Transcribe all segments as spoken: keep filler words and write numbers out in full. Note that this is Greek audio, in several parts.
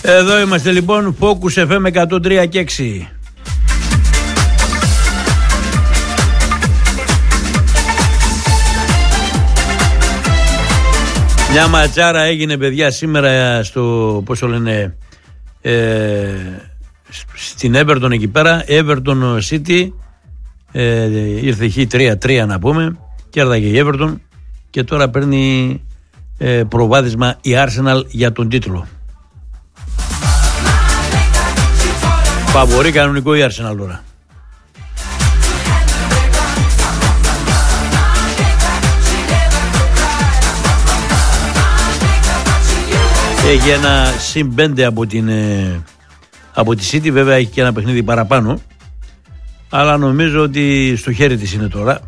Εδώ είμαστε λοιπόν, Focus εφ εμ εκατόν τρία και έξι. Μια ματσάρα έγινε, παιδιά, σήμερα στο, πώς το λένε, ε, στην Everton εκεί πέρα. Everton City, ε, ήρθε χ τρία τρία να πούμε, κέρδαγε η Everton και τώρα παίρνει ε, προβάδισμα η Arsenal για τον τίτλο. Φαβορί κανονικό η Arsenal τώρα. Έχει ένα συν πέντε από, την, ε, από τη City, βέβαια έχει και ένα παιχνίδι παραπάνω, αλλά νομίζω ότι στο χέρι της είναι τώρα.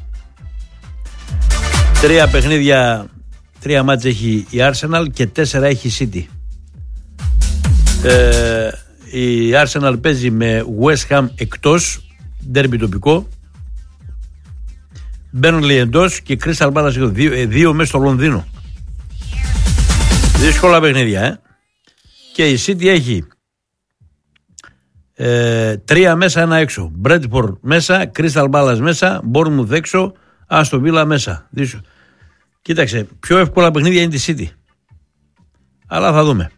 Τρία παιχνίδια, τρία μάτς έχει η Arsenal και τέσσερα έχει η City. Ε, η Arsenal παίζει με West Ham εκτός, ντέρμπι τοπικό, Burnley εντός και Crystal Palace δύο, ε, δύο μέσα στο Λονδίνο. Δύσκολα παιχνίδια, ε. Και η City έχει ε, τρία μέσα, ένα έξω. Bradford μέσα, Crystal Palace μέσα, Bournemouth έξω, Aston Villa μέσα. Δύσκολο. Κοίταξε, πιο εύκολα παιχνίδια είναι τη City. Αλλά θα δούμε.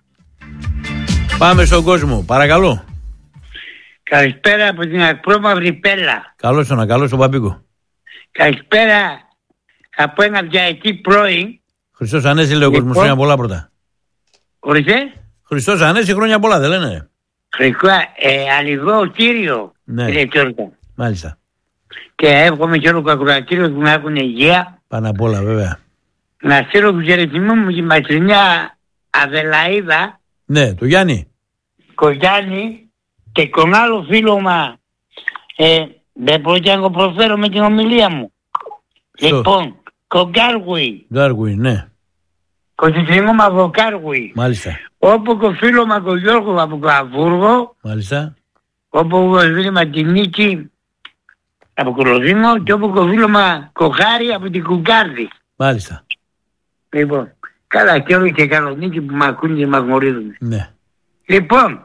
Πάμε στον κόσμο, παρακαλώ. Καλησπέρα από την Ακρόμαυρη Πέλα. Καλώς τον, καλώς τον Παπίκο. Καλησπέρα από ένα διαετή πρώην. Χριστός Ανέστη, λέει ο κόσμος, χρόνια πολλά πρώτα. Ορίστε. Χριστός Ανέστη, χρόνια πολλά, δεν λένε. Χριστό, ε, αληθό κύριο. Ναι. Κύριε Τσόρκα. Μάλιστα. Και εύχομαι και όλο το ακροατήριο που να έχουν υγεία. Πάνω απ' όλα, βέβαια. Να στείλω του χαιρετισμού μου και μακρινιά Αδελαίδα. Ναι, το Γιάννη. Κογιάννη και τον άλλο φίλο μα. Ε, δεν πρόκειται να το προφέρω με την ομιλία μου. Στο. Λοιπόν, Κογκάργουι. Γκάργουι, ναι. Κοτσιφρινό Μαυροκάργουι. Μάλιστα. Όπου το φίλο μα τον Γιώργο από το Αβούργο. Μάλιστα. Όπου το φίλο μα την Νίκη από Κολοδίνο και όπου το φίλο μα Κοχάρη από την Κουγκάρδη. Μάλιστα. Λοιπόν, καλά και όλοι και κανονίκοι που με ακούν και με γνωρίζουν. Ναι. Λοιπόν,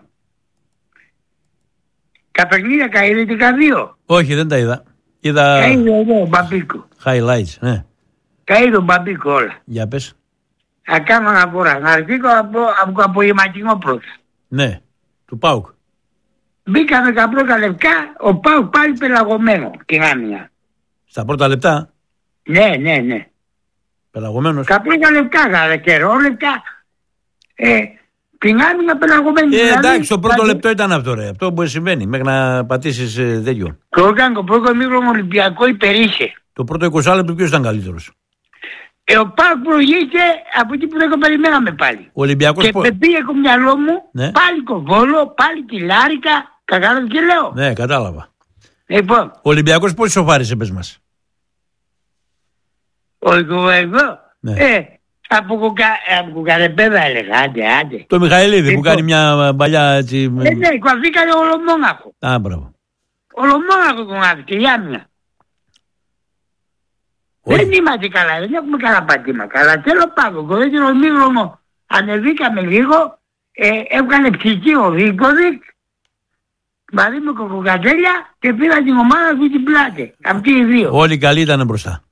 τα παιχνίδια καίδεται κα δύο. Όχι, δεν τα είδα. Είδα Καίδε εδώ, Μπαμπίκο. highlights, ναι. Καίδε Μπαμπίκο όλα. Για πες. Θα κάνω αναφορά. Να αρχίσω από, από το απογευματινό πρώτα. Ναι, του ΠΑΟΚ. Μπήκαμε τα πρώτα λεπτά, ο ΠΑΟΚ πάλι πελαγωμένο την άμυνα. Στα πρώτα λεπτά, Ναι, ναι, ναι. πελαγωμένος. Τα πρώτα λεπτά, καλά καιρό λεπτά, ε, την άμυνα πελαγωμένη. Ε, δηλαδή, εντάξει, το πρώτο δηλαδή, λεπτό ήταν αυτό, ρε. Αυτό που συμβαίνει, μέχρι να πατήσεις ε, τέτοιο. Το έκανε το πρώτο μήχρονο Ολυμπιακό υπερήχε. Το πρώτο είκοσι λεπτό ποιος ήταν καλύτερος? Ε, ο ΠΑΟΚ προηγήθηκε από εκεί που δεν το περιμέναμε πάλι. Ο Ολυμπιακός. Και πο... με πήγε το μυαλό μου, Ναι. πάλι κοβόλο, πάλι κιλάρικα, κατάλαβε και λέω. Ναι, κατάλαβα. Λοιπόν, Ο Ολυμπιακός πώς ισοφάρισε, πες μας? ο εγώ, Ναι. ε, από, κουκα, από κουκαρεπέδα έλεγα, άντε, άντε. Το Μιχαηλίδη που Λοιπόν. κάνει μια παλιά έτσι. Ε, ναι, κοφήκανε ολομόναχο. Α, μπράβο. Ολομόναχο τον άφηκε, η άμυνα. Όχι. Δεν είμαστε καλά, δεν έχουμε καλά πατήματα. Αλλά τέλος πάντων, το δεύτερο μήχρονο ανεβήκαμε λίγο, ε, έβγαλε ψυχή ο Δίκοδικ, μαζί με κοκοκατέλια και πήρα την ομάδα του την πλάτη. Αυτοί οι δύο. Όλοι καλοί ήταν μπροστά.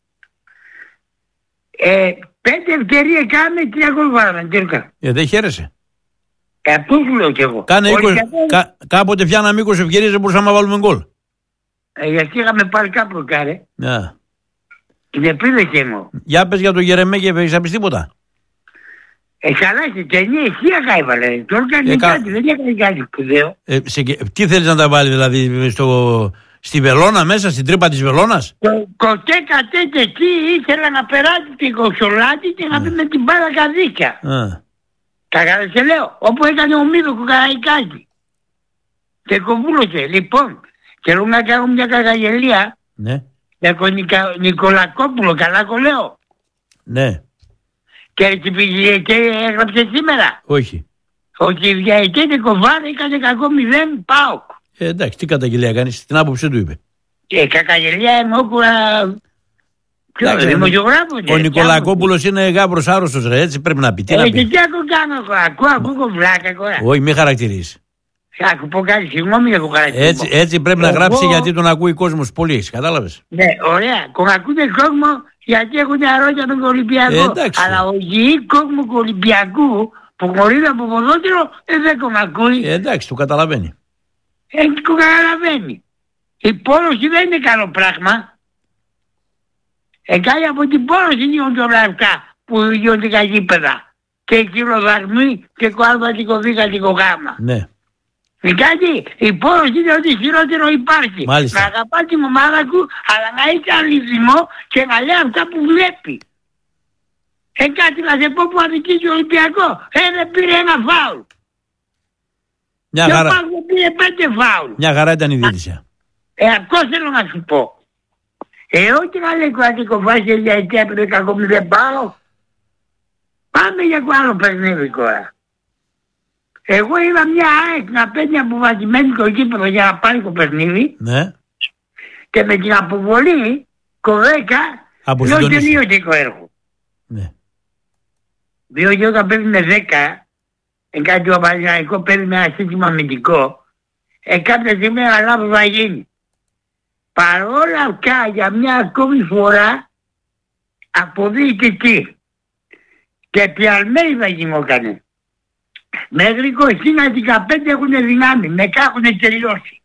Ε, πέντε ευκαιρίες κάμε, τρία γκολ βάλαμε, τύρκα. Ε, δεν χαίρεσαι. Ε, αυτό σου λέω κι εγώ. Κάνε Όχι, είκοσι, γιατί- κα, κάποτε φτιάναμε είκοσι ευκαιρίες, δεν μπορούσαμε να βάλουμε γκολ. Ε, γιατί είχαμε πάρει κάπου κάρε. Ναι. Και δεν πήρε και εγώ. Για πες για τον Γερεμέγεφ, έχεις να πεις τίποτα? Ε, καλά και ταινία εσύ έβαλε. Τώρα κάνει Ε, κα- κάτι, δεν έκανε κάτι σπουδαίο. Ε, σε, τι θέλεις να τα βάλει, δηλαδή, στο, στη βελόνα μέσα, στην τρύπα της βελόνας? Το κοτέ κατέτε εκεί ήθελα να περάσει την κοξολάτη και να πει με την μπάλα καδίκια. Α, Τα και λέω, όπου έκανε ο Μίδο Κουκαραϊκάκη. Και κοβούλωσε. Λοιπόν, θέλω να κάνω μια κακαγελία ναι, για τον Νικα... Νικολακόπουλο, καλά το λέω. ναι, Και έτσι πήγε και έγραψε σήμερα. όχι. Ότι η Διαετή Κοβάρα έκανε κακό μηδέν ΠΑΟΚ. Ε, εντάξει, τι καταγγελία κάνεις, την άποψή του είπε. Και κακαγελία εννοώ κουρα... Ποιο, δημοσιογράφος. Ο Νικολακόπουλος είναι γάβρος άρρωστος, ρε, έτσι πρέπει να πει. Τι ε, να πει. Και τι ακούω κάνω, ακούω, ακούω βλάκα τώρα. Όχι, μη χαρακτηρίσει. Θα πω κάτι, συγγνώμη για το χαρακτηρισμό. Έτσι, έτσι πρέπει να γράψει γιατί τον ακούει κόσμος πολύ, κατάλαβες. Ναι, ωραία. Ακούτε κόσμο γιατί έχουν αρρώστια τον Ολυμπιακό. Ε, αλλά ο γη κόσμο του Ολυμπιακού που γνωρίζει από ποδόσφαιρο ε, δεν τον ακούει. Ε, εντάξει, το καταλαβαίνει. Ε, το καταλαβαίνει. Η πόλωση δεν είναι καλό πράγμα. Ε, κάτι από την πόλωση γίνονται όλα αυτά που γίνονται τα γήπεδα. Και οι κυλοδαρμοί και το αλβατικό δίκα και το γάμα. Ναι. Κάτι, η πόλωση είναι ότι χειρότερο υπάρχει. Μάλιστα. Να αγαπά την ομάδα του, αλλά να έχει αληθινό και να λέει αυτά που βλέπει. Ε, κάτι να σε πω που αδικήσει ο Ολυμπιακό. Ε, δεν πήρε ένα φάουλ. Μια και χαρά. ο Πάκος πήρε πέντε φάουλ. Μια χαρά ήταν η διαιτησία. Ε, αυτό θέλω να σου πω. Ε, όχι να λέει κρατικό φάση για εκεί έπρεπε ακόμη δεν πάω. Πάμε για το άλλο παιχνίδι τώρα. Εγώ είδα μια ΑΕΚ να παίρνει αποβατημένη το γήπεδο για να πάρει το παιχνίδι. Ναι. Και με την αποβολή το δέκα λέω τελείωσε το έργο. Ναι. Διότι όταν παίρνει με δέκα, ε, κάτι ο Παναγιακό παίρνει με ένα σύστημα αμυντικό, ε, κάποια στιγμή ένα λάθος θα γίνει. Παρόλα αυτά για μια ακόμη φορά αποδείχεται τι. Και επί Αλμέιδα γινόκανε. Μέχρι είκοσι δεκαπέντε έχουν δυνάμει, μετά έχουν τελειώσει.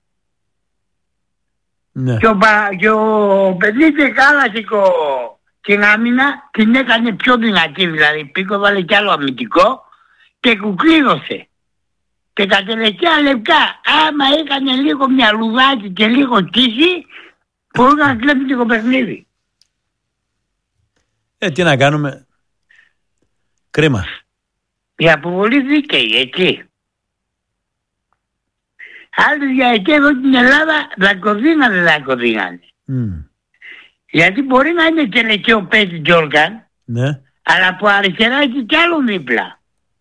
Ναι. Και ο, και ο Πενίτε χάλασε την άμυνα, την έκανε πιο δυνατή, δηλαδή πήκο βάλε κι άλλο αμυντικό και κουκλίδωσε. Και τα τελευταία λεπτά, άμα έκανε λίγο μια λουδάκι και λίγο τύχη, μπορούν να κλέψουν το παιχνίδι. Ε, τι να κάνουμε. Κρίμα. Η αποβολή δίκαιη, έτσι. Άλλοι για εκεί εδώ στην Ελλάδα δακοδύνανε, δακοδύνανε. Mm. Γιατί μπορεί να είναι τελεκαίο παίκτη Τζόρκαν, ναι. αλλά από αριστερά έχει κι άλλο δίπλα.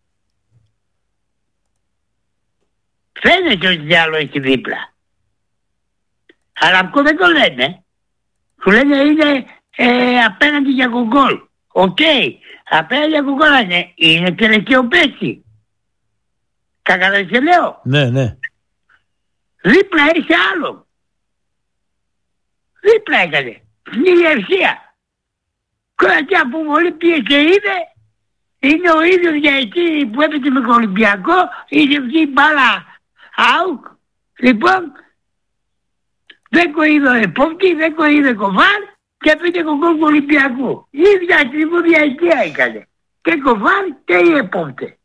Φαίνεται ότι κι άλλο έχει δίπλα. Αλλά αυτό δεν το λένε. Σου λένε είναι ε, απέναντι για γκολ. Οκ. Okay. Απέναντι για γκολ είναι, είναι τελεκαίο παίκτη. Κακαδέσαι λέω. Ναι, ναι. Δίπλα έρχεται άλλο. Δίπλα έκανε. Στην ίδια ευθεία. Και αποβολή πήγε και είδε. Είναι ο ίδιος για εκεί που έπαιζε με τον Ολυμπιακό. Είχε βγει η μπάλα άουκ. Λοιπόν, δεν το είδε ο επόπτη, δεν το είδε κοβάρ και πήγε τον κόλ του Ολυμπιακού. Η ίδια ακριβώς διαιτία έκανε. Και κοβάρ και η επόπτη.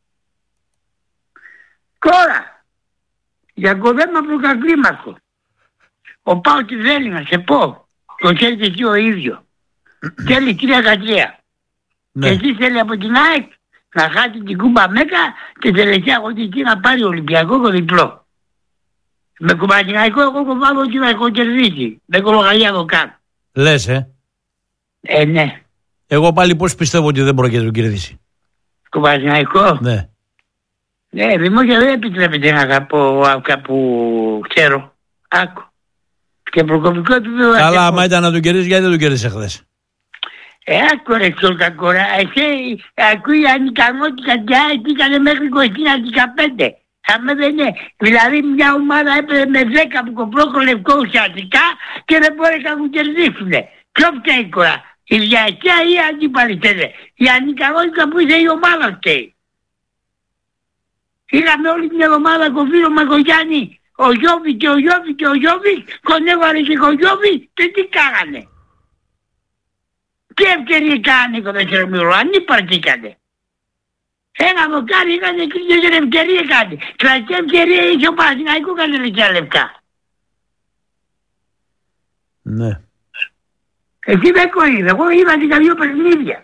Τώρα, για το θέμα του κακλίμακο. Ο Πάο τι θέλει να σε πω. Το θέλει και εσύ ο ίδιο. Θέλει τρία κατρία. Ναι. Και εσύ θέλει από την ΑΕΚ να χάσει την Κούμπα Μέκα και τελευταία αγωνιστική να πάρει Ολυμπιακό το διπλό. Με κουμπατιναϊκό εγώ κοβάλω ότι να έχω κερδίσει. Δεν κολογαλιά το κάνω. Λες ε. Ε ναι. Εγώ πάλι πώς πιστεύω ότι δεν πρόκειται να το κερδίσει. Κουμπατιναϊκό. Ναι. Ναι, δημόσια δεν επιτρέπεται να αγαπώ κάπου ξέρω. Άκου. Και προκοπικό επίπεδο. Καλά, άμα ήταν να τον κερδίσει, γιατί δεν τον κερδίσε χθες. Ε, άκου ρε κιόλκακορα. Εσύ ακούει ανικανότητα και ΑΕΚ έκανε μέχρι είκοσι δεκαπέντε. Άμα δεν είναι. Δηλαδή μια ομάδα έπαιρνε με δέκα που κοπρόκο λευκό ουσιαστικά και δεν μπορεί να μου κερδίσουν. Ποιο φταίει τώρα. Η διαιτία ή η αντίπαλη θέλε. Η ανικανότητα που είσαι η ομάδα φταίει. Είχαμε όλη την εβδομάδα κοφίλο Μακογιάννη. Ο Γιώβη και ο Γιώβη και ο Γιώβη κονέβαρε και ο Γιώβη και τι κάνανε. Τι ευκαιρία κάνανε το δευτερομήρο, ανύπαρκη κάνε. Ένα δοκάρι έκανε και δεν ευκαιρία κάνει. Κρατική ευκαιρία είχε ο Παναθηναϊκός κάνει δεκιά λεπτά. Ναι. Εσύ δεν το είδε, εγώ είδα και τα δύο παιχνίδια.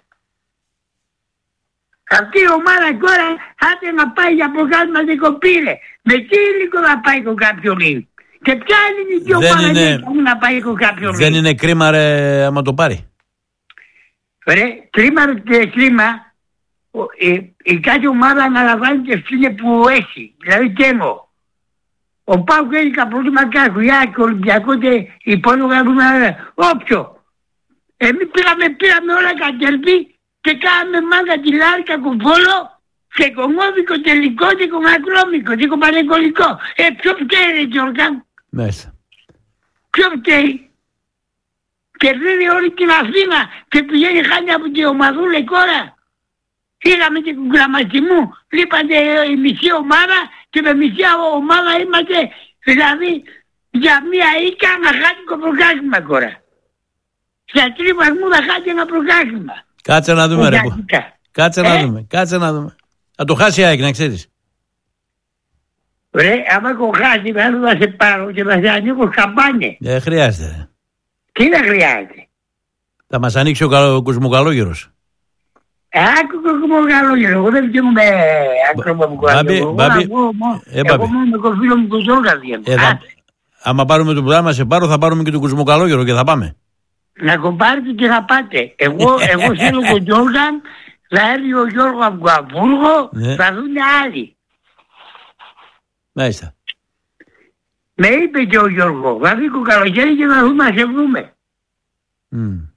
Αυτή η ομάδα τώρα άντε να πάει για προκάλμα δεν κοπήρε. Με τι υλικό να πάει con κάποιον λίν. Και ποια ελληνική ομάδα είναι να πάει con κάποιον λίν. Δεν είναι κρίμα ρε άμα το πάρει. Ρε, κρίμα και κρίμα. Η, η κάθε ομάδα αναλαμβάνει και ευθύνη που έχει. Δηλαδή και εγώ. Ο Πάουκ έχει τα προβλήματα κάκου. Η ΑΕΚ, ο Ολυμπιακό και οι υπόλοιποι να δούμε όποιο. Εμείς πήγαμε, πήραμε όλα κατέλπι και κάναμε μάγκα τη Λάρικα κουβόλο σε κομμόδικο τελικό και κομμακρόμικο και κομμανεκολικό. Ε, ποιο φταίει ρε Γιώργα? Μέσα. Ποιο φταίει? Κερδίζει όλη την Αθήνα και πηγαίνει χάνει από την ομαδούλα κόρα. Είχαμε και κουκκλαματιμού, λείπατε η μισή ομάδα και με μισή ομάδα είμαστε, δηλαδή για μία οίκα να χάνει το πρωτάθλημα κόρα. Σε τρεις βαθμούς θα χάνει ένα πρωτάθλημα. Κάτσε να δούμε ρε. Κάτσε ε? να δούμε, κάτσε να δούμε. Θα το χάσει η ΑΕΚ, να ξέρεις. Ρε, άμα έχω χάσει θα σε πάρω και θα σε ανοίγω καμπάνες. Δεν χρειάζεται. Τι δεν χρειάζεται? Θα μας ανοίξει ο, καλο, ο Κοσμοκαλόγερος. Άκου Κοσμοκαλόγερο, εγώ δεν βγαίνουμε άκρομα μου καλόγερο. Εγώ μόνο με το φίλο μου τον Ζώργα βγαίνω. Άμα πάρουμε το πουδά μας σε πάρω, θα πάρουμε και τον Κοσμοκαλόγερο και θα πάμε. Να κομπάρετε και θα πάτε. Εγώ, εγώ θέλω τον Γιώργαν, θα έρθει ο Γιώργο από το Αμβούργο, ναι. Θα δουν άλλοι. Μάλιστα. Με είπε και ο Γιώργο, θα δει το καλοκαίρι και θα δούμε να σε βρούμε. Mm.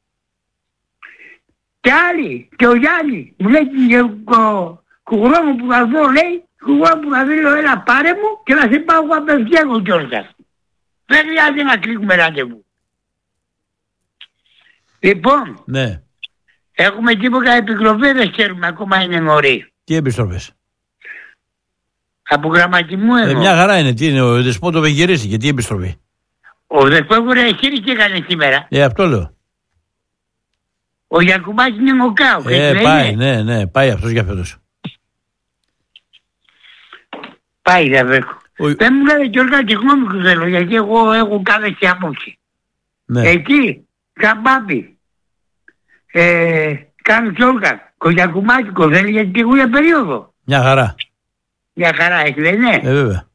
Και άλλοι, και ο Γιάννη, μου λέει κουγρό μου που θα δω, λέει, κουγρό που θα δει, λέω, έλα πάρε μου και να σε πάω απευθεία ο Γιώργας. Δεν χρειάζεται να κλείσουμε ραντεβού. Λοιπόν, ναι. Έχουμε τίποτα επιστροφές, δεν ξέρουμε, ακόμα είναι νωρί. Τι επιστροφές? Από γραμματιμού εδώ. Ε, μια χαρά είναι, τι είναι, ο Δεσπότοβ εγγυρίστηκε, τι επιστροφή? Ο Δεσπότοβ εγγυρίστηκε έκανε σήμερα. Ε, αυτό λέω. Ο Γιακουμάκης είναι μοκάου. Ε, πάει, ναι, ναι, πάει αυτός για φέτος. Πάει, δεν βρέχω. Ο... Δεν μου λέει Γιώργα και γνώμη που θέλω, γιατί εγώ έχω κάθε και άποψη. Ναι. Εκεί, καμπάπι, ε, κάνω Γιώργα, κογιακουμάκικο, δεν είναι γιατί για περίοδο. Μια χαρά. Μια χαρά έχει, δεν είναι? Ε, βέβαια.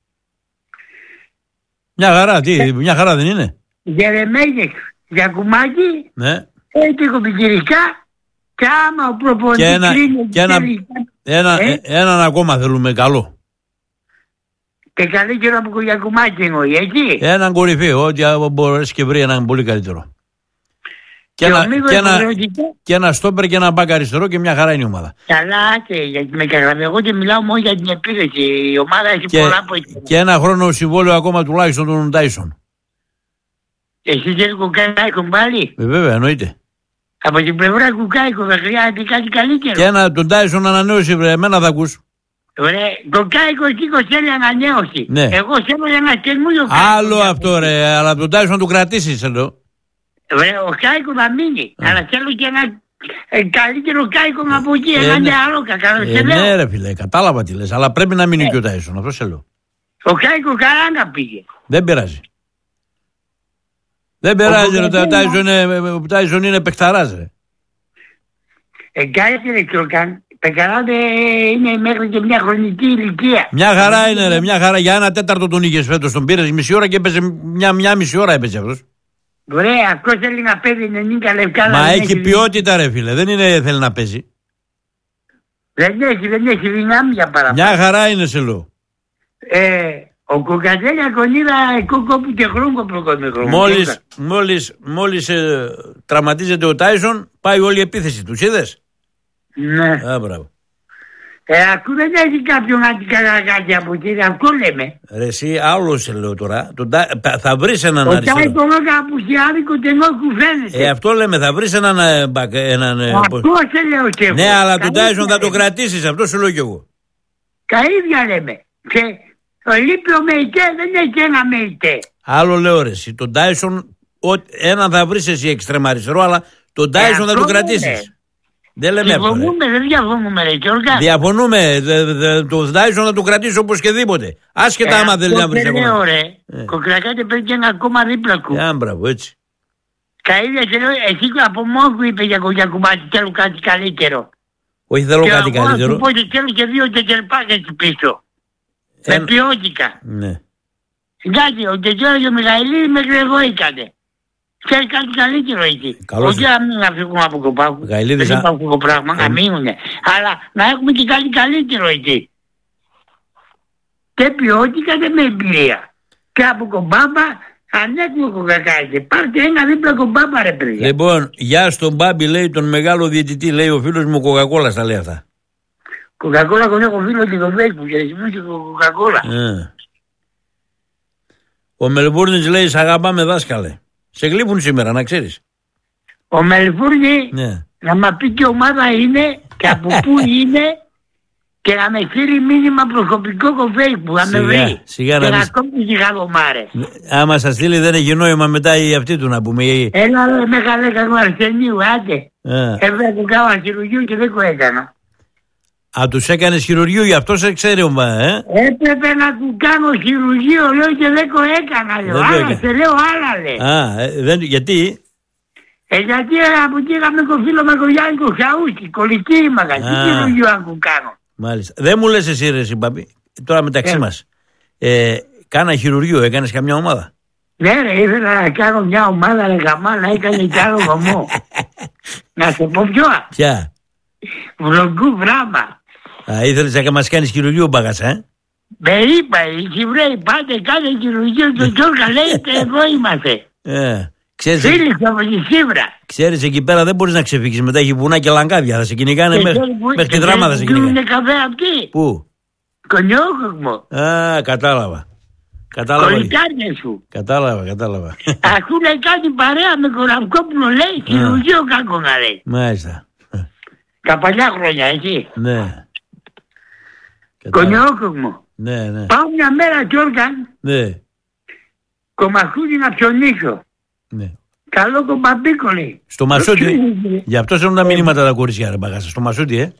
Μια χαρά, τι, ε, μια χαρά δεν είναι? Γερεμέγες, Γιακουμάκη, ναι. Έτσι κοπικυρικά και άμα ο προπονητής και ένα, κρίνει... Και ένα, ένα, ε? έναν ακόμα θέλουμε καλό. Και καλύτερο από Κογιακουμάκη εννοεί, έτσι. Έναν κορυφαίο, ότι μπορέσει και βρει έναν πολύ καλύτερο. Και, και, ένα, και, ένα, και ένα στόπερ και ένα μπακ αριστερό και μια χαρά είναι η ομάδα. Καλά και γιατί με καταλαβαίνω, εγώ και μιλάω μόνο για την επίθεση. Η ομάδα έχει και, πολλά από εκεί. Και ένα χρόνο συμβόλαιο ακόμα τουλάχιστον τον Τάισον. Εσύ θέλει Κουκάικο πάλι? Ε, βέβαια, εννοείται. Από την πλευρά Κουκάικο δεν χρειάζεται κάτι καλύτερο. Και ένα τον Τάισον ανανέωση, βρε, εμένα θα ακούς. Ωραία, το Κάικο εκεί θέλει ανανέωση. Ναι. Εγώ θέλω ένα καινούριο Κάικο. Άλλο αυτό ρε, αλλά τον Τάισον να του κρατήσεις εδώ. Ωραία, ο Κάικο θα μείνει, mm. αλλά θέλω και ένα ε, καλύτερο Κάικο ε, από εκεί, ε, ένα ναι. άλλο κακά. Ε, ναι ρε φίλε, κατάλαβα τι λες, αλλά πρέπει να μείνει ε. και ο Τάισον, αυτό σε λέω. Ο Κάικο καλά να πήγε. Δεν πειράζει. Δεν πειράζει ρε, ο Τάισον είναι παιχταράς ρε. Εγκάισε ρε Κιόκαν, παιχταράδε είναι μέχρι και μια χρονική ηλικία. Μια χαρά είναι ρε, μια χαρά, για ένα τέταρτο τον είχες φέτος, τον πήρες μισή ώρα και έπαιζε μια, μια μισή ώρα έπαιζε αυτός. Ωραία, αυτός θέλει να παίζει ενενήντα λεπτά. Μα έχει, έχει ποιότητα ρε φίλε, δεν είναι θέλει να παίζει. Δεν έχει, δεν έχει δυνάμει για παραπάνω. Μια χαρά είναι σε λέω. Ε, ο Κοκατέλια κονίδα κόκκοπου και χρούγκο προκομικρό. Μόλις, μόλις, μόλις ε, τραυματίζεται ο Τάισον, πάει όλη η επίθεση, τους είδες? Ναι. Α, μπράβο. Ε, ακού δεν έχει κάποιον αντικαταγάκι από εκεί, αυτό λέμε. Ρε εσύ, άλλο σε λέω τώρα. Τον, θα βρεις έναν ο αριστερό. Ο Τάικο λόγια απουσιάδικο και ενώ κουβαίνεται. Ε, αυτό λέμε, θα βρεις έναν... έναν αυτό σε λέω και εγώ. Ναι, αλλά τον Τάισον θα το κρατήσεις, αυτό σου λέω κι εγώ. Τα ίδια λέμε. Και ο λείπει ο Μεϊτέ, δεν έχει ένα Μεϊτέ. Άλλο λέω ρε εσύ, τον Τάισον, έναν θα βρεις εσύ εξτρέμα αριστερό, αλλά τον Τάισον ε, θα το κρατήσεις. Δεν λέμε αυτό. Διαφωνούμε, δεν διαφωνούμε, ρε Γιώργα. Διαφωνούμε. Το Τάισον θα το κρατήσει οπωσδήποτε. Άσχετα ε, άμα δεν να βρει. Δεν λέω, ρε. Ε. Κοκρακάτε πρέπει και ένα ακόμα δίπλα του. Ε, μπράβο, έτσι. Τα ίδια και λέω, εσύ από μόνο που είπε για κοκκιακουμάτι, θέλω κάτι καλύτερο. Όχι, θέλω και κάτι εγώ, καλύτερο. Και εγώ θέλω και δύο τεκερπάκια εκεί πίσω. Ε, με ποιότητα. Ναι. Εντάξει, ο Τεκέρος και ο Μιχαηλίδης μέχρι εδώ έκανε. Ξέρει κάτι καλύτερο εκεί. Όχι να μην αφήγουμε από κοπάκου. Δεν είπα από πράγμα, να μείνουνε. Αλλά να έχουμε και κάτι καλύτερο εκεί. Και ποιότητα και με εμπειρία. Και από κομπάμπα Ανέκμοκο κακάκι. Πάρτε ένα δίπλα κομπάμπα ρε παιδιά. Λοιπόν, γεια στον Μπάμπη, λέει, τον μεγάλο διαιτητή, λέει ο φίλος μου Κοκακόλα, στα λέει αυτά. Κοκακόλα τον έχω φίλο και το Facebook και ρυθμίσει Κοκακόλα. Ε. Ο Μελβούρνης λέει, σ' αγαπάμε δάσκαλε. Σε γλύφουν σήμερα, να ξέρεις. Ο Μελβούρνη Ναι. να μα πει τι ομάδα είναι και από πού είναι και να με στείλει μήνυμα προσωπικό στο Facebook. Να με βρει. Σιγά και να να δεις. κόψει γιγαδομάρες. Άμα σας στείλει δεν έχει νόημα μετά η αυτή του να πούμε. Έλα ρε με καλέκα του Αρσενίου, άντε. Ε. Έβγαλε του κάμα χειρουργείου και δεν το έκανα. Α, τους έκανες χειρουργείο, γι' αυτό σε ξέρει ο μα, ε. Έπρεπε να του κάνω χειρουργείο, λέω, και δεν το έκανα, λέω. Δεν το Άλλα έκανα. σε λέω, άλλα λέει. Α, ε, δεν, γιατί. Ε, γιατί ε, από εκεί είχαμε το φίλο με τον Γιάννη Κοσαούκη, κολλητή ήμαγα. Τι Α. χειρουργείο να του κάνω. Μάλιστα. Δεν μου λες εσύ ρε εσύ, Μπάμπη, τώρα μεταξύ Ε. μας. Ε, κάνα χειρουργείο, έκανες καμιά ομάδα. Ναι ρε, ήθελα να κάνω μια ομάδα ρε γαμά, να έκανε κι άλλο βωμό. Να σε πω ποιο, Ποια. Βλογκού Βράμα. Α, ήθελες να μας κάνεις χειρουργείο μπαγάσα, ε. Με είπα, οι Κυπρέοι πάτε κάνε χειρουργείο και ο Τζόρκα λέει και εδώ είμαστε. ε ξέρεις, Φίλοι από τη Σίβρα. ξέρεις, εκεί πέρα δεν μπορείς να ξεφύγεις. Μετά έχει βουνά και λαγκάδια. Θα σε κυνηγάνε Και μέχρι, ξέρεις που- μέχρι τη και δράμα. Θα ξέρεις σε που κυνηγάνε. είναι καφέ αυτοί. Πού. Κονιόκοκμο. Α, κατάλαβα. Κατάλαβα. Κολυτάρια σου. Κατάλαβα, κατάλαβα. Αφού λέει κάτι παρέα με Κοραυκόπουλο λέει χειρουργείο κάκονα λέει. Μάλιστα. Τα παλιά χρόνια εκεί. Ναι. Κατάλαβα. Κονιόκοκμο. Ναι, ναι. Πάω μια μέρα Τζόρκαν Ναι. κομμαχούδι να ψωνίσω. Ναι. Καλό κομπαμπίκο λέει. Στο Μασούτι. Γι' αυτό στέλνουν τα μηνύματα τα κορίτσια, ρε μπαγάσα. Στο Μασούτι, ε.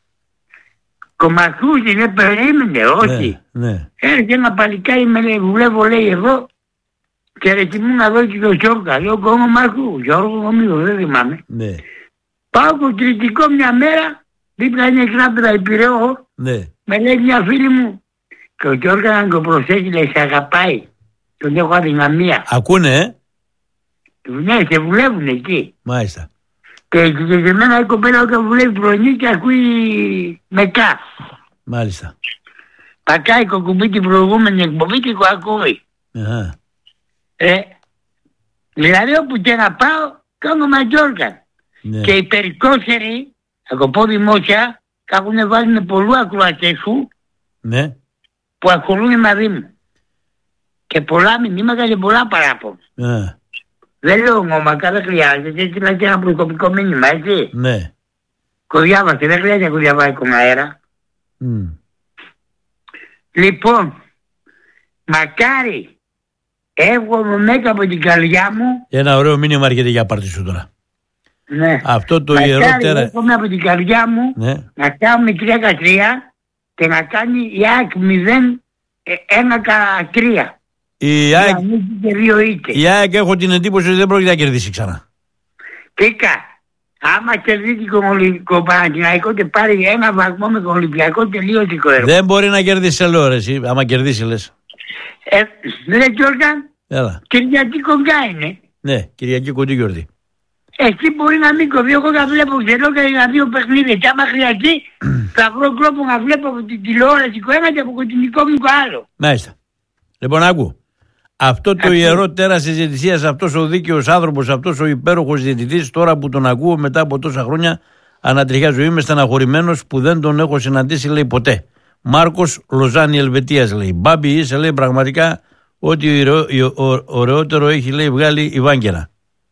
Κομμαχούδι δεν περίμενε, όχι. Ναι, ναι. Έρχεται ένα παλικάρι με λέει, βλέπω λέει εδώ και ρετιμού να δω και το Τζόρκα. Λέω κόμμα Μαρκού, Γιώργο νομίζω, δεν θυμάμαι. Ναι. Πάω κοκκριτικό μια μέρα, δίπλα είναι εξάπεδα η Πειραιώ, Ναι. με λέει μια φίλη μου και ο Γιώργος να το προσέχει, λέει, σε αγαπάει. Τον έχω αδυναμία. Ακούνε, ε. Ναι, σε βουλεύουν εκεί. Μάλιστα. Και συγκεκριμένα η κοπέλα όταν βουλεύει πρωινή και ακούει μεκά. Μάλιστα. Πακάει κοκκουμπί την προηγούμενη εκπομπή και ακούει. Αχα. Ε, δηλαδή όπου και να πάω, κάνω ματζόρκα. Ναι. Και οι περισσότεροι, θα το πω δημόσια, έχουν βάλει με πολλού ακροατές σου Ναι. που ασχολούν μαζί μου. Και πολλά μηνύματα και πολλά παράπονα. Α, Δεν λέω ονόματα, δεν χρειάζεται, έτσι είναι και ένα προσωπικό μήνυμα, έτσι. ναι. Το διάβασε, δεν χρειάζεται να το διαβάει τον αέρα. Μμ. Λοιπόν, μακάρι εύγομαι μέσα από την καρδιά μου, Ένα ωραίο μήνυμα έρχεται για πάρτι σου τώρα. ναι. Αυτό το ιερό Μακάρι τέρα. εύγομαι από την καρδιά μου Ναι. να κάνουμε τρία δεκατρία και να κάνει η ΑΕΚ μηδέν ένα δεκατρία. Η Για ΑΕΚ, νίκη και δύο ήττες. η ΑΕΚ έχω την εντύπωση ότι δεν πρόκειται να κερδίσει ξανά. Κοίτα, άμα κερδίσει τον Ολυμπιακό Παναθηναϊκό και πάρει ένα βαθμό με τον Ολυμπιακό, τελείωσε το έργο. Δεν μπορεί να κερδίσει, σε λέω ρε εσύ. Άμα κερδίσει λες. Ε, λέει Γιώργαν, Έλα. Κυριακή κοντά είναι. Ναι, Κυριακή κοντή γιορτή. Εσύ μπορεί να μην κοβεί, εγώ θα βλέπω γελό και για δύο παιχνίδια. Και άμα χρειαστεί, θα βρω τρόπο να βλέπω από την τηλεόραση το ένα και από το δικό μου το άλλο. Μάλιστα. Λοιπόν, άκου. Αυτό το Άκου. ιερό τέρας της διαιτησίας, αυτός ο δίκαιος άνθρωπος, αυτός ο υπέροχος διαιτητής, τώρα που τον ακούω μετά από τόσα χρόνια, ανατριχιάζω. Είμαι στεναχωρημένος που δεν τον έχω συναντήσει, λέει, ποτέ. Μάρκος Λοζάνη Ελβετίας, λέει. Μπάμπη, είσαι, λέει, πραγματικά ό,τι ωραιότερο έχει, λέει, βγάλει η Βάγκαιρα.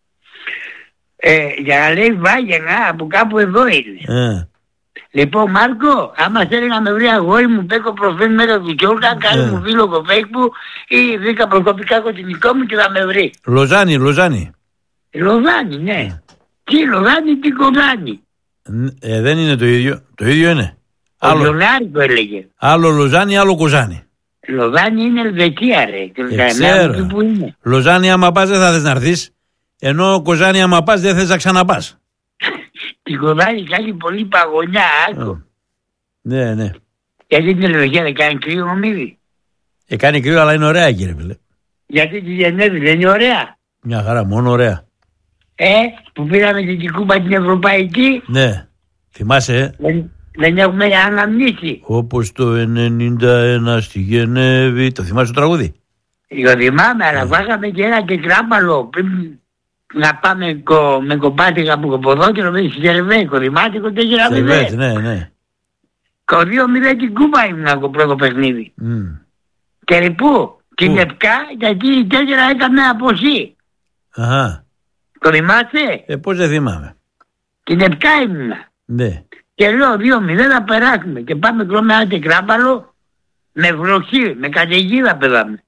Ε, για να λέει Βάγγελα, από κάπου εδώ είναι. Ε. Λοιπόν, Μάρκο, άμα θέλει να με βρει αγόρι μου, πέκω προφίλ μέσα του Γιώργα, κάνει Ε. μου φίλο στο Facebook ή βρήκα προσωπικά κοτσινικό μου και θα με βρει. Λοζάνη, Λοζάνη. Λοδάνη, ναι. Τι Λοδάνη, τι Κοδάνη. Ε, δεν είναι το ίδιο. Το ίδιο είναι. Ο Άλλο, Λιονάρη το έλεγε. άλλο Λοζάνη, άλλο Κοζάνη. Λοδάνη είναι Ελβετία, ρε. Ε, ξέρω. Που είναι. Λοζάνη, άμα πας δεν θα θες να έρθεις. Ενώ Κοζάνη, άμα πας δεν θες να ξαναπάς. Την Κοδάνη κάνει πολύ παγωνιά, άκου. Ναι, ναι. Γιατί την Ελβετία δεν κάνει κρύο νομίδι. Ε, κάνει κρύο, αλλά είναι ωραία, κύριε φίλε. Γιατί τη Γενέβη δεν είναι ωραία. Μια χαρά, μόνο ωραία. Ε, που πήραμε την Κικούπα την Ευρωπαϊκή, Ναι. Θυμάσαι, ε. δεν, δεν έχουμε αναμνήσει. Όπως το ενενήντα ένα στη Γενέβη. Το θυμάσαι το τραγούδι. Εγώ θυμάμαι, αλλά βάγαμε και ένα τετράμπαλο πριν να πάμε κο, με κομπάτι από κοποδόκερο με στη Γερβέικο. Θυμάται τέσσερα μηδέν. Ναι, ναι. Το δύο μηδέν την Κούβα ήμουν το πρώτο παιχνίδι. Mm. Και λοιπόν, την Επτά, γιατί η τέσσερα έκανε αποσύ. Αχα. Το θυμάσαι? Ε, πώς δεν θυμάμαι. Την Επτά ήμουν. Ναι. Και λέω δύο μηδέν να περάσουμε και πάμε τρώμε ένα τετράμπαλο με βροχή, με καταιγίδα παιδάμε.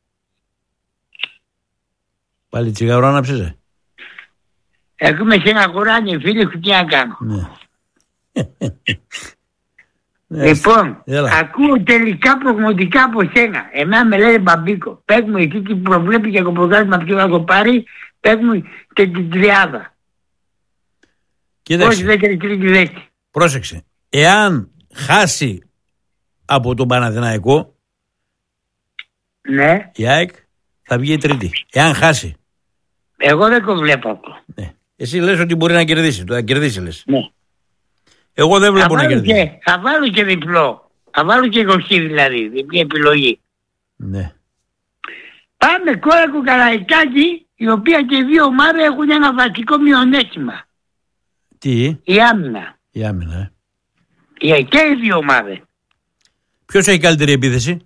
Πάλι τσιγάρο άναψες. Έχουμε σε ένα κουράνι, φίλοι σου, τι να κάνω. Ναι. Λοιπόν, Έλα. ακούω τελικά προγνωτικά από σένα. Εμένα με λένε Μπαμπίκο. Πες μου εκεί τι προβλέπει για το πρωτάθλημα ποιο θα το πάρει. Πες μου και την τριάδα. Κοίταξε. Όχι δεύτερη, τρίτη, δεύτερη. Πρόσεξε. Εάν χάσει από τον Παναθηναϊκό, Ναι. η ΑΕΚ θα βγει η τρίτη. Εάν χάσει. Εγώ δεν το βλέπω αυτό. Ναι. Εσύ λες ότι μπορεί να κερδίσει. Το να κερδίσει λες. Ναι. Εγώ δεν Θα βλέπω να βάλω, κερδίσει. και, θα βάλω και διπλό. Θα βάλω και είκοσι δηλαδή. Διπλή επιλογή. Ναι. Πάμε Κόρακο Καραϊσκάκη, η οποία και οι δύο ομάδες έχουν ένα βασικό μειονέκτημα. Τι. Η άμυνα. Η άμυνα. Ε. Ε, Και οι δύο ομάδες. Ποιος έχει καλύτερη επίθεση?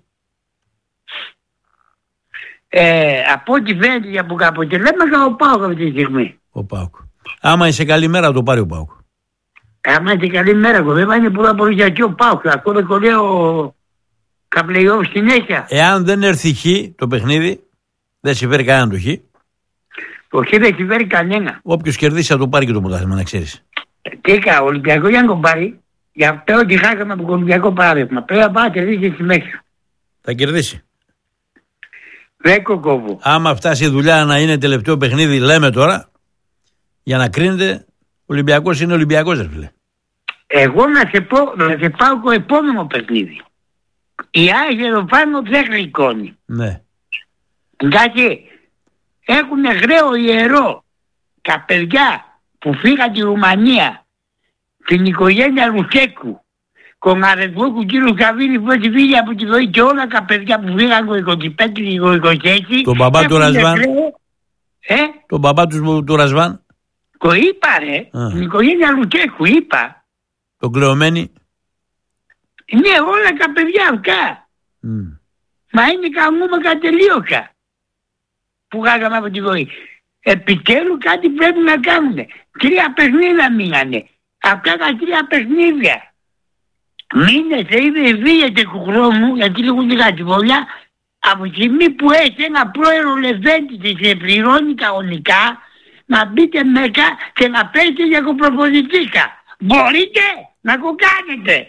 Ε, από ό,τι φαίνεται από κάποτε λέμε ο Πάοκ αυτή τη στιγμή. Ο ΠΑΟΚ. Άμα είσαι καλή μέρα θα το πάρει ο ΠΑΟΚ. Άμα είσαι καλή μέρα, εγώ δεν είναι πura από γιατί ο Πάοκ. Ακόμα δεν κολλέω καπλεϊό συνέχεια. Εάν δεν έρθει χ το παιχνίδι, δεν συμφέρει κανέναν το χ. Το χ δεν συμφέρει κανένα. Όποιος κερδίσει θα το πάρει και το πρωτάθλημα, να ξέρεις. Τι έκανα, ο Ολυμπιακό για να τον πάρει. Για αυτό ότι χάσαμε από το Ολυμπιακό παράδειγμα. Πρέπει να πάει να κερδίσει στη μέση. Θα κερδίσει. Δεν κοκόβω. Άμα φτάσει η δουλειά να είναι τελευταίο παιχνίδι, λέμε τώρα, για να κρίνεται, ο Ολυμπιακός είναι Ολυμπιακός, ρε φίλε. Εγώ να σε, πω, να σε πάω το επόμενο παιχνίδι. Η ΑΕΚ εδώ πάνω δεν γλυκώνει. Ναι. Εντάξει, έχουν γραίο ιερό τα παιδιά που φύγαν τη Ρουμανία, την οικογένεια Ρουσέκου, τον αρεσμό του κύριου Καβίνη που έχει φύγει από τη ζωή και όλα τα παιδιά που φύγαν το είκοσι πέντε και το είκοσι έξι. Τον μπαμπά του Ρασβάν. Ε, Τον μπαμπά του, του Ρασβάν. το είπα ρε, Α. την οικογένεια Ρουσέκου είπα. Τον κλεωμένη. Ναι, όλα τα παιδιά αυτά. Mm. Μα είναι καμούμε κατελείωκα που γάγαμε από τη ζωή. Επιτέλους κάτι πρέπει να κάνουν. Τρία παιχνίδια μείνανε. Αυτά τα τρία παιχνίδια. Μείνετε ή βίαιτε του χρόνου, γιατί λίγο λίγα τη βολιά, από τη στιγμή που έχει ένα πρόεδρο Λεβέντη και σε πληρώνει κανονικά, να μπείτε μέσα και να παίξετε για κοπροπονητήκα. Μπορείτε να το κάνετε.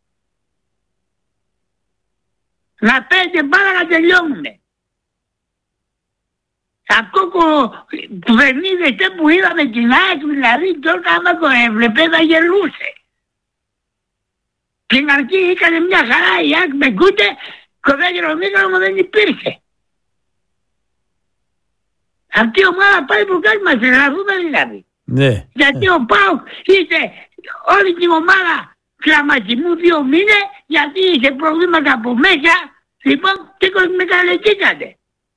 Να παίζετε πάρα να τελειώνουμε. Αυτό το παιχνίδι που είδαμε την ΑΕΚ, δηλαδή τώρα άμα το έβλεπε θα γελούσε. Στην αρχή έκανε μια χαρά η ΑΕΚ με κούτε, το δεύτερο μήνυμα δεν υπήρχε. Αυτή η ομάδα πάει που κάνει μας τρελαθούμε δηλαδή. Ναι. Γιατί ο ΠΑΟΚ είχε όλη την ομάδα κλαματισμού δύο μήνες, γιατί είχε προβλήματα από μέσα, λοιπόν και με καλετήκατε.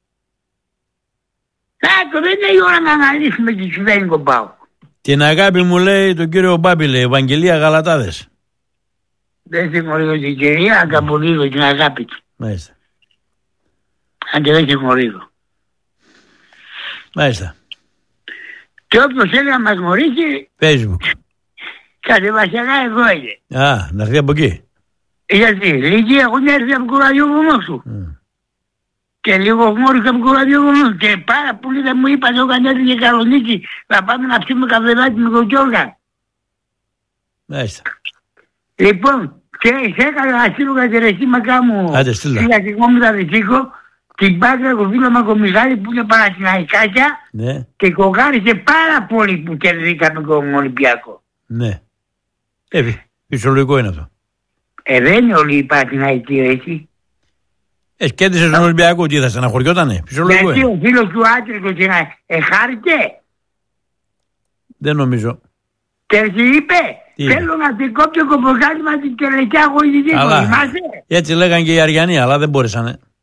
Άκου, δεν είναι η ώρα να αναλύσουμε τι συμβαίνει τον ΠΑΟΚ. Την αγάπη μου λέει τον κύριο Μπάμπη, λέει, Ευαγγελία Γαλατάδες. Δεν συγχωρίζω την κυρία, αγκαμπολίζω την αγάπη του. Μάλιστα. Αν και δεν συγχωρίζω. Μάλιστα. Και όποιος θέλει να μας γνωρίσει, Facebook. κατεβασιακά εδώ είναι. Α, να έρθει από εκεί. Γιατί, λίγοι έχουν έρθει από το ραδιόφωνο σου. Mm. Και λίγο γνώρισα από το ραδιόφωνο. Και πάρα πολλοί δεν μου είπαν όταν έρθει η Καρονίκη να πάμε να πιούμε καφεδάκι με τον Γιώργα. Μάλιστα. Λοιπόν, και σε έκανα να στείλω κατερεστή μακά μου. Άντε, στείλα. Συγχαρητικό μου τα δυστύχω. Την Πάτρα το φίλο μου Μιχάλη που είναι Παναθηναϊκάκια. Ναι. Και κογάρισε πάρα πολύ που κερδίσαμε τον Ολυμπιακό. Ναι. Ε, φυσιολογικό είναι αυτό. Ε, δεν είναι όλοι οι Παναθηναϊκοί έτσι. Ε, κέντησε στον Ολυμπιακό, τι θα στεναχωριότανε. Φυσιολογικό Γιατί είναι. ο φίλος του Άτρικος ε, χάρηκε. Δεν νομίζω. Και εσύ είπε, Τι θέλω να την κόψω κομποκάτημα την τελεκιά αγωγητή. Αλλά Θυμάσαι. έτσι λέγαν και οι Αριανοί, αλλά δεν μπόρεσαν.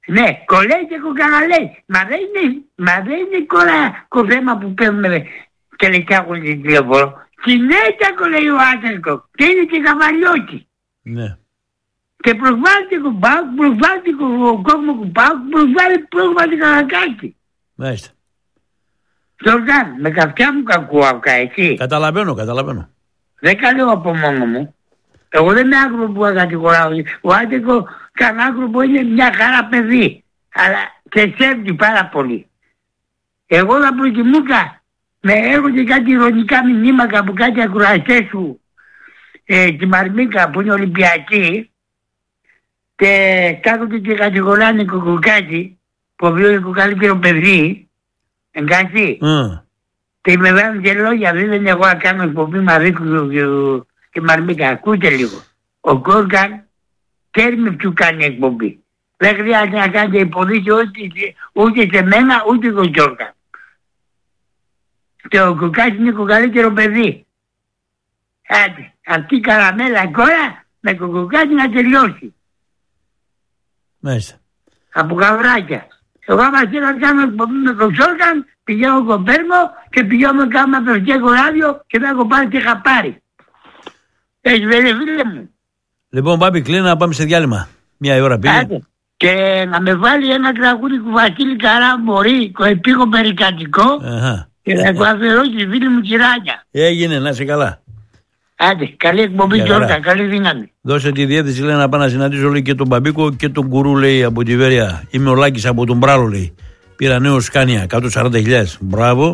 Ναι, κολλάει και κοκκαλάει. Μα δεν είναι, μα δεν είναι κολλά θέμα που παίρνουμε τελικά έχουν την τηλεφόρο. Συνέχεια κολλάει ο Άσερκο και είναι και καβαλιώτη. Ναι. Και προσβάλλει και κουμπάκ, προσβάλλει και κόσμο κουμπάκ, προσβάλλει πρόβλημα και Καρακάκη. Μάλιστα. Τζορτάν, με καυτιά μου κακούακα, έτσι. Καταλαβαίνω, καταλαβαίνω. Δεν καλώ από μόνο μου. Εγώ δεν είμαι άκρο που κατηγοράω. Ο Άντεκο κανένα άκρο που είναι μια χαρά παιδί. Αλλά και σέβει πάρα πολύ. Εγώ θα προτιμούσα με έχω και κάτι ειρωνικά μηνύματα από κάτι ακροατές σου ε, τη Μαρμίκα που είναι Ολυμπιακή και κάθονται και κατηγοράνε κοκκουκάκι που ο οποίος είναι το καλύτερο παιδί. Εντάξει. Mm. Και με βάζουν και λόγια, δεν είναι εγώ να κάνω εκπομπή Μαρίκου και, και Μαρμίκα. Ακούτε λίγο. Ο Κόρκαν ξέρει με ποιου κάνει εκπομπή. Δεν χρειάζεται να κάνετε υποδείξει ούτε σε μένα ούτε τον Κόρκαν. Και ο Κουκάς είναι το καλύτερο παιδί. Άντε, αυτή η καραμέλα κόρα με το Κουκάς να τελειώσει. Μάλιστα. Από καβράκια. Εγώ άμα θέλω να κάνω εκπομπή με τον Κόρκαν, πηγαίνω κοπέρνω και πηγαίνω να κάνω απευθειακό ράδιο και δεν έχω πάρει και είχα πάρει. Έχει βέβαια φίλε μου. Λοιπόν Μπάμπη, κλείνω να πάμε σε διάλειμμα. Μια ώρα πήγε. Άντε. Και να με βάλει ένα τραγούδι του Βασίλη Καρά μπορεί, το επίγω περικατικό. Αχα. Και να του αφαιρώσει τη φίλη μου Κυράνια. Έγινε, να είσαι καλά. Άντε, καλή εκπομπή Γιώργα, καλή δύναμη. Δώσε τη διεύθυνση, λέει, να πάω να συναντήσω, λέει, και τον Μπαμπίκο και τον Κουρού, λέει, από τη Βέρεια. Είμαι ο Λάκης από τον Μπράλο, λέει. Πήρα νέο Σκάνια, εκατόν σαράντα χιλιάδες. Μπράβο.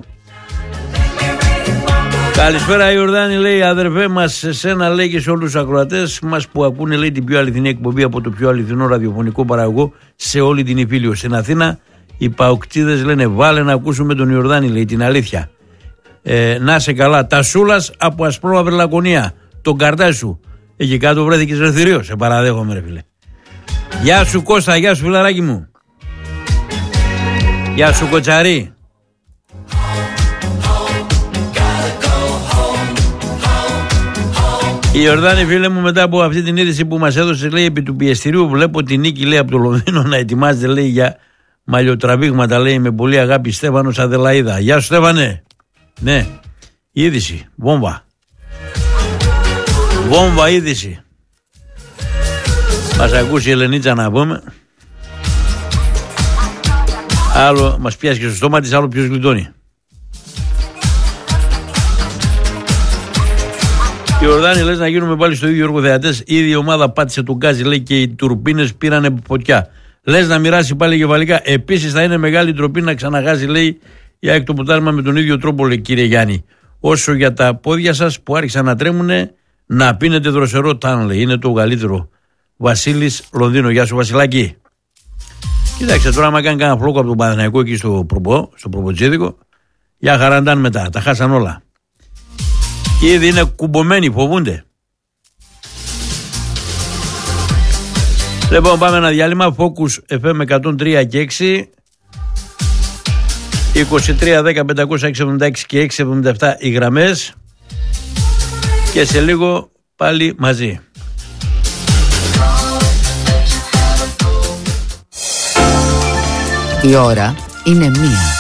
Καλησπέρα Ιορδάνη, λέει, αδερφέ μας, σε σένα, λέει, και σε όλους τους ακροατές μας που ακούνε, λέει, την πιο αληθινή εκπομπή από το πιο αληθινό ραδιοφωνικό παραγωγό σε όλη την Ιφίλιο. Στην Αθήνα οι παοκτίδες λένε βάλε να ακούσουμε τον Ιορδάνη, λέει, την αλήθεια. Ε, να σε καλά. Τασούλας από Ασπρόμαυρη Λακωνία. Τον καρτάζι σου. Εκεί κάτω βρέθηκες ρεθυρίο. Σε παραδέχομαι, ρε φίλε. Γεια σου Κώστα, γεια σου φιλαράκι μου. Γεια σου Κοτσαρή. Η Ιορδάνη, φίλε μου, μετά από αυτή την είδηση που μας έδωσε, λέει, επί του πιεστηρίου, βλέπω την Νίκη, λέει, από το Λονδίνο να ετοιμάζεται, λέει, για μαλλιοτραβήγματα, λέει, με πολύ αγάπη, Στέφανος Αδελαίδα. Γεια σου Στέφανε. Ναι, είδηση, βόμβα. Βόμβα είδηση. Μας ακούσει η Ελενίτσα να πούμε. Άλλο μας πιάσει και στο στόμα της, άλλο ποιος γλιτώνει. Οι Ορδάνοι, λες, να γίνουμε πάλι στο ίδιο εργοθεατές. Ήδη η ομάδα πάτησε τον γκάζι, λέει, και οι τουρπίνες πήρανε φωτιά. Λες να μοιράσει πάλι κεφαλικά. Επίσης θα είναι μεγάλη ντροπή να ξαναγάζει, λέει, για εκ το ποτάσμα με τον ίδιο τρόπο, λέει, κύριε Γιάννη. Όσο για τα πόδια σας που άρχισαν να τρέμουνε, να πίνετε δροσερό ταν, λέει. Είναι το καλύτερο. Βασίλης Λονδίνο. Γεια σου Βασιλάκη. Κοίταξε τώρα, άμα κάνει κανένα φλόκο από τον Παναθηναϊκό εκεί στο προπό, στο προποτζίδικο, για χαραντάν μετά. Τα χάσαν όλα. Ήδη είναι κουμπωμένοι, φοβούνται. Λοιπόν, πάμε ένα διάλειμμα. Focus εφ εμ εκατόν τρία και έξι, είκοσι τρία δέκα πεντακόσια έξι εβδομήντα έξι και έξι εβδομήντα επτά οι γραμμές. Και σε λίγο πάλι μαζί. Η ώρα είναι μία.